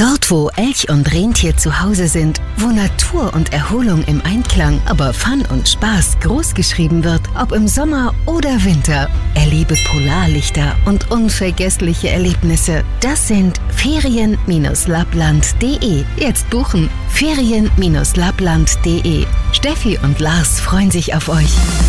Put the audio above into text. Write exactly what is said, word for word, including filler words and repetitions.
Dort, wo Elch und Rentier zu Hause sind, wo Natur und Erholung im Einklang, aber Fun und Spaß großgeschrieben wird, ob im Sommer oder Winter. Erlebe Polarlichter und unvergessliche Erlebnisse. Das sind Ferien Lappland punkt de. Jetzt buchen Ferien Lappland punkt de. Steffi und Lars freuen sich auf euch.